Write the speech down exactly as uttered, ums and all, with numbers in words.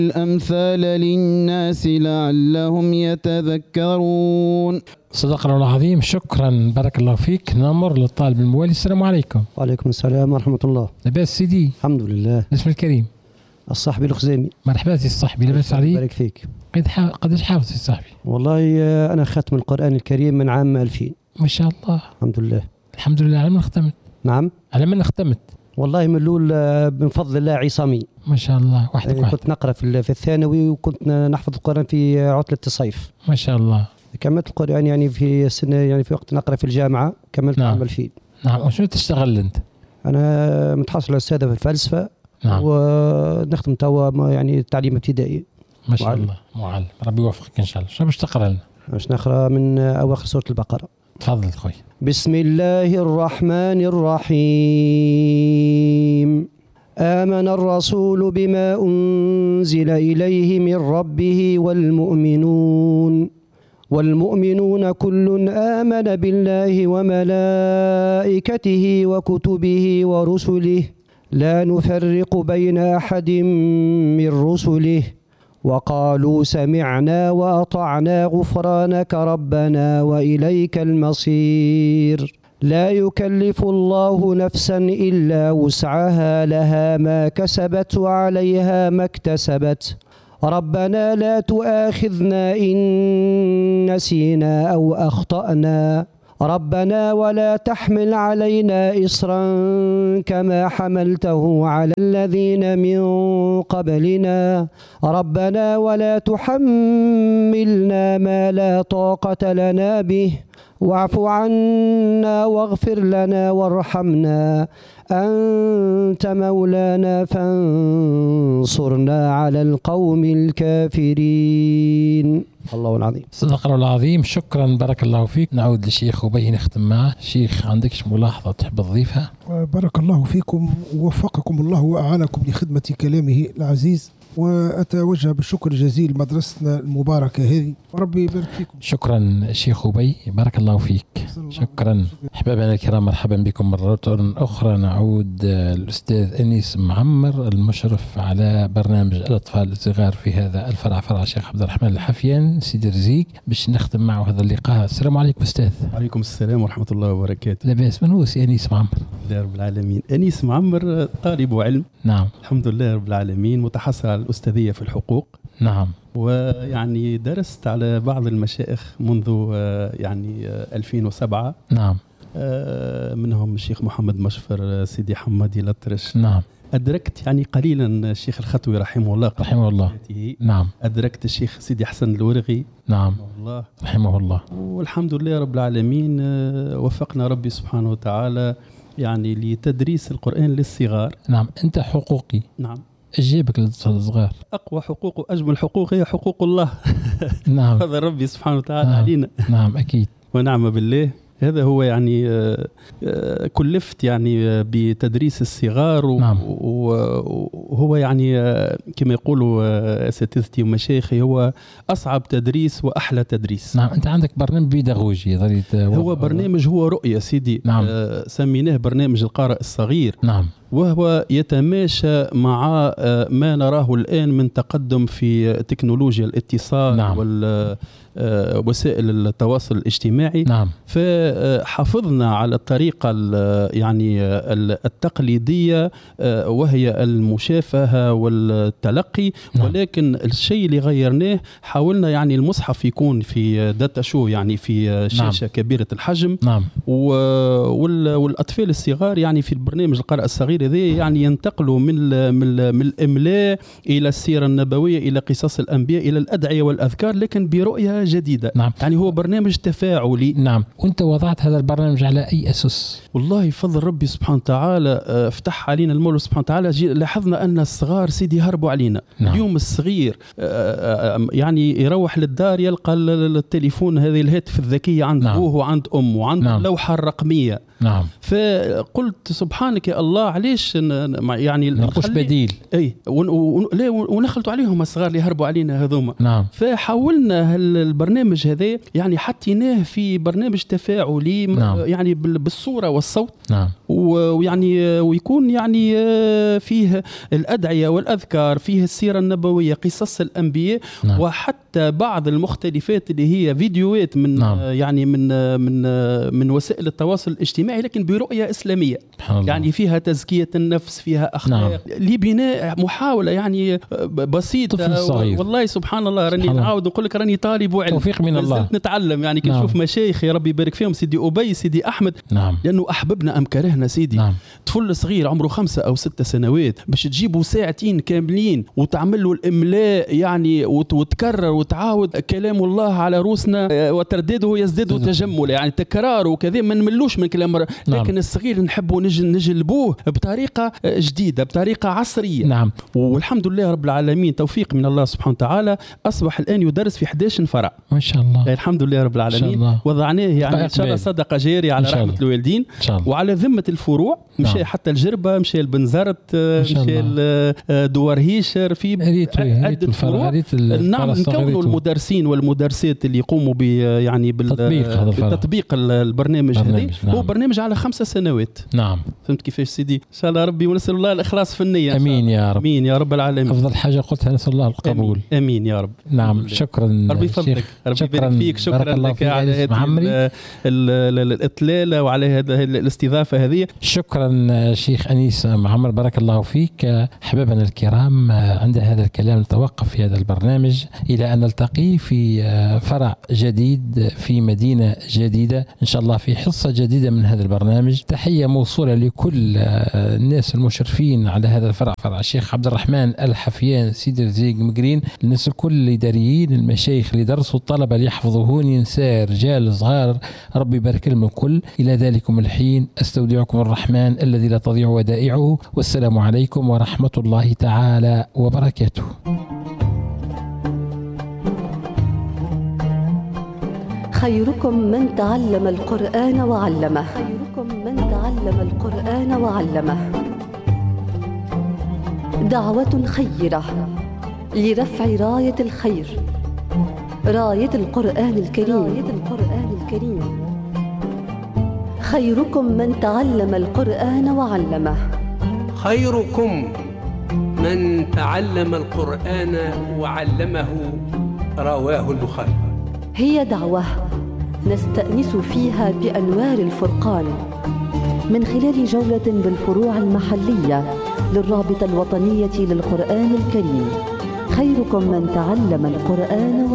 الأمثال للناس لعلهم يتذكرون. صدق الله العظيم. شكرا، بارك الله فيك. نمر للطالب الموالي. السلام عليكم. وعليكم السلام ورحمة الله. لاباس سيدي؟ الحمد لله. الاسم الكريم؟ الصاحبي الخزامي. مرحبا سي الصاحبي، لاباس عليك؟ بارك فيك. قداش حافظ سي الصاحبي؟ والله أنا ختم القرآن الكريم من عام ألفين. ما شاء الله. الحمد لله. الحمد لله. على من ختمت؟ نعم. على من ختمت؟ والله من الأول من فضل الله عصامي. ما شاء الله. وحدك يعني كنت نقرأ في الثانوي وكنت نحفظ القرآن في عطلة الصيف. ما شاء الله. كملت القرآن يعني في سنة، يعني في وقت نقرأ في الجامعة كملت نعم. عام ألفين. نعم. وشنو تشتغل أنت؟ أنا متحصل على أستاذة في الفلسفة. نعم. ونخدم توا يعني تعليم ابتدائي. ما شاء معلم. الله. معلم. ربي يوفقك إن شاء الله. شنو باش تقرأ لنا؟ باش نقرأ من أواخر سورة البقرة. تفضل خوي. بسم الله الرحمن الرحيم. آمن الرسول بما أنزل إليه من ربه والمؤمنون والمؤمنون كل آمن بالله وملائكته وكتبه ورسله لا نفرق بين أحد من رسله وقالوا سمعنا وأطعنا غفرانك ربنا وإليك المصير. لا يكلف الله نفسا إلا وسعها لها ما كسبت وعليها ما اكتسبت ربنا لا تؤاخذنا إن نسينا أو أخطأنا ربنا ولا تحمل علينا إصرا كما حملته على الذين من قبلنا ربنا ولا تحملنا ما لا طاقة لنا به واعف عنا واغفر لنا وارحمنا أنت مولانا فانصرنا على القوم الكافرين. الله العظيم. صدق الله العظيم. شكرا، بارك الله فيك. نعود للشيخ وبي نختم معه. شيخ، عندكش ملاحظة تحب تضيفها؟ بارك الله فيكم ووفقكم الله وأعانكم لخدمة كلامه العزيز، وأتوجه بالشكر الجزيل مدرستنا المباركة هذه، وربي يبارك فيكم. شكرا شيخ أبي، بارك الله فيك. شكرا. أحبابنا الكرام، مرحبا بكم مرة أخرى. نعود الأستاذ أنيس معمر المشرف على برنامج الأطفال الصغار في هذا الفرع، فرع الشيخ عبد الرحمن الحفيان سيدي رزيق، باش نختم معه هذا اللقاء. السلام عليكم أستاذ. وعليكم السلام ورحمة الله وبركاته. لاباس؟ من هو سي أنيس معمر؟ لا رب العالمين. أنيس معمر طالب علم. نعم. الحمد لله رب العالمين. متحصل على الأستاذية في الحقوق. نعم. ويعني درست على بعض المشايخ منذ يعني ألفين وسبعة. نعم. منهم الشيخ محمد مشفر، سيدي حمادي الأطرش. نعم. أدركت يعني قليلا الشيخ الخطوي رحمه الله رحمه الله. نعم. أدركت الشيخ سيدي حسن الورغي. نعم. رحمه الله. رحمه الله. والحمد لله رب العالمين، وفقنا ربي سبحانه وتعالى يعني لتدريس القرآن للصغار. نعم. أنت حقوقي. نعم. أجيبك للصغار. أقوى حقوق وأجمل حقوق هي حقوق الله. نعم. هذا ربي سبحانه وتعالى نعم. علينا. نعم أكيد. ونعم بالله. هذا هو يعني كلفت يعني بتدريس الصغار. نعم. وهو يعني كما يقولوا أساتذتي ومشايخي هو أصعب تدريس وأحلى تدريس. نعم. أنت عندك برنامج بيداغوجي. هو برنامج، هو رؤية سيدي. نعم. سميناه برنامج القارئ الصغير. نعم. وهو يتماشى مع ما نراه الآن من تقدم في تكنولوجيا الاتصال. نعم. ووسائل التواصل الاجتماعي. نعم. فحافظنا على الطريقة يعني التقليدية وهي المشافهة والتلقي. نعم. ولكن الشيء اللي غيرناه، حاولنا يعني المصحف يكون في داتا شو، يعني في شاشة. نعم. كبيرة الحجم. نعم. والأطفال الصغار يعني في البرنامج القارئ الصغير هذا يعني ينتقلوا من من من الإملاء إلى السيرة النبوية، إلى قصص الأنبياء، إلى الأدعية والأذكار، لكن برؤية جديدة. نعم. يعني هو برنامج تفاعلي. نعم. وأنت وضعت هذا البرنامج على أي أسس؟ والله فضل ربي سبحانه وتعالى، افتح علينا المولى سبحانه وتعالى. لاحظنا أن الصغار سيدي هربوا علينا. نعم. اليوم الصغير يعني يروح للدار يلقى التليفون، هذه الهاتف الذكية عند نعم. أبوه وعند أمه وعند نعم. اللوحة الرقمية. نعم. فقلت سبحانك يا الله، علاش يعني نلقوش بديل؟ اي ونخلطوا عليهم الصغار اللي هربوا علينا هذوما. نعم. فحاولنا البرنامج هذا يعني حطيناه في برنامج تفاعلي. يستمعوا لي نعم. يعني بالصورة والصوت. نعم. ويعني ويكون يعني فيه الأدعية والأذكار، فيه السيرة النبوية، قصص الأنبياء. نعم. وحتى بعض المختلفات اللي هي فيديوهات من نعم. يعني من من من وسائل التواصل الاجتماعي، لكن برؤية إسلامية، يعني فيها تزكية النفس، فيها أخلاق. نعم. لبناء محاولة يعني بسيطة. والله سبحان الله، راني نعاود نقول لك راني طالب وعلم، توفيق من الله، نتعلم. يعني كي نشوف نعم. مشايخ يا ربي يبارك فيهم، سيدي أبي، سيدي أحمد. نعم. لأنه أحببنا أم كرهنا سيدي. نعم. طفل صغير عمره خمسة أو ستة سنوات باش تجيبه ساعتين كاملين وتعمل له الإملاء يعني وتكرر وتعاود كلام الله على روسنا، وتردده يزداد تجملا، يعني تكرار وكذا، ما نملوش من كلام. نعم. لكن الصغير نحبه نجلبوه بطريقة جديدة، بطريقة عصرية. نعم. والحمد لله رب العالمين، توفيق من الله سبحانه وتعالى، أصبح الآن يدرس في أحد عشر فرع. ما شاء الله. الحمد لله رب العالمين. وضعناه يعني إن شاء الله صدقة جارية على رحمة الوالدين وعلى ذمة الفروع. مشى نعم. حتى الجربة، مشى البنزرت، مشى دوار هيشر، في عدة الفروع. نعم. نكونوا المدرسين والمدرسات اللي يقوموا ب يعني بالتطبيق البرنامج هذا. نعم. هو برنامج على خمسة سنوات. نعم. فهمت كيفاش سيدي؟ إن شاء الله ربي، ونسأل الله الإخلاص في النية. أمين يا رب. أمين يا رب العالمين. أفضل حاجة قلتها نسأل الله القبول. أمين, أمين يا رب. نعم. شكرا ربي يفضلك، ربي يبارك فيك. شكرا لك على هذه الإطلالة وعلى هذه الاستضافة هذه. شكرا شيخ أنيس معمر، بارك الله فيك. أحبابنا الكرام، عند هذا الكلام نتوقف في هذا البرنامج إلى أن نلتقي في فرع جديد في مدينة جديدة إن شاء الله، في حصة جديدة من هذا البرنامج. تحية موصولة لكل الناس المشرفين على هذا الفرع، فرع الشيخ عبد الرحمن الحفيان سيدي رزيق مقرين، الناس الكل الإداريين، المشايخ اللي درسوا، الطلبة اللي يحفظوا، نساء رجال صغار، ربي يبارك لهم الكل. إلى ذلكم الحين أستودعكم الرحمن الذي لا تضيع ودائعه، والسلام عليكم ورحمة الله تعالى وبركاته. خيركم من تعلم القرآن وعلمه. خيركم من تعلم القرآن وعلمه. دعوة خيرة لرفع راية الخير، راية القرآن الكريم. راية القرآن الكريم. خيركم من تعلم القرآن وعلمه. خيركم من تعلم القرآن وعلمه، رواه البخاري. هي دعوة نستأنس فيها بأنوار الفرقان من خلال جولة بالفروع المحلية للرابطة الوطنية للقرآن الكريم. خيركم من تعلم القرآن